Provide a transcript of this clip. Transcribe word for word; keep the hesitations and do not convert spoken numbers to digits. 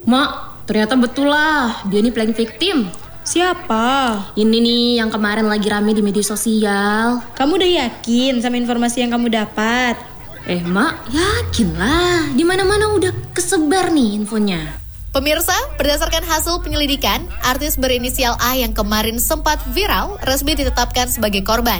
Mak, ternyata betul lah, dia nih playing victim. Siapa? Ini nih yang kemarin lagi rame di media sosial. Kamu udah yakin sama informasi yang kamu dapat? Eh mak, yakin lah, di mana-mana udah kesebar nih infonya. Pemirsa, berdasarkan hasil penyelidikan, artis berinisial A yang kemarin sempat viral resmi ditetapkan sebagai korban.